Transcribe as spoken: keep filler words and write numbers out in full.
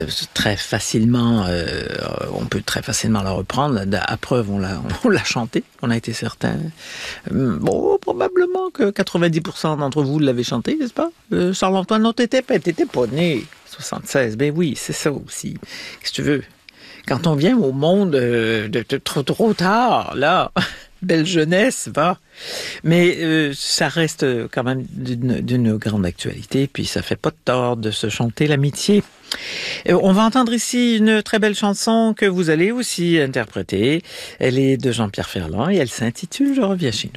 Très facilement, euh, on peut très facilement la reprendre. À preuve, on l'a, on l'a chanté, on a été certain. Bon, probablement que quatre-vingt-dix pour cent d'entre vous l'avez chanté, n'est-ce pas? Euh, Charles-Antoine, non, t'étais pas, t'étais pas né. soixante-seize, ben oui, c'est ça aussi. Qu'est-ce que tu veux? Quand on vient au monde euh, de, de trop, trop tard, là, belle jeunesse, va. Mais euh, ça reste quand même d'une, d'une grande actualité, puis ça fait pas de tort de se chanter l'amitié. Euh, on va entendre ici une très belle chanson que vous allez aussi interpréter. Elle est de Jean-Pierre Ferland et elle s'intitule « Je reviens chez nous ».